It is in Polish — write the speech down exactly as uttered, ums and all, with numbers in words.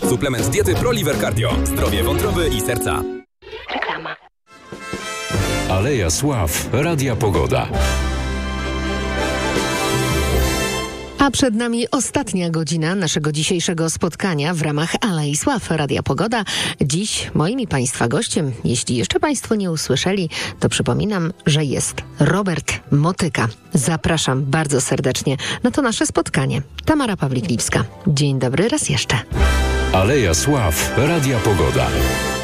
Suplement diety ProLiver Cardio. Zdrowie wątroby i serca. Reklama. Aleja Sław. Radia Pogoda. A przed nami ostatnia godzina naszego dzisiejszego spotkania w ramach Alei Sław Radia Pogoda. Dziś moim i Państwa gościem, jeśli jeszcze Państwo nie usłyszeli, to przypominam, że jest Robert Motyka. Zapraszam bardzo serdecznie na to nasze spotkanie. Tamara Pawlik-Lipska. Dzień dobry raz jeszcze. Aleja Sław. Radia Pogoda.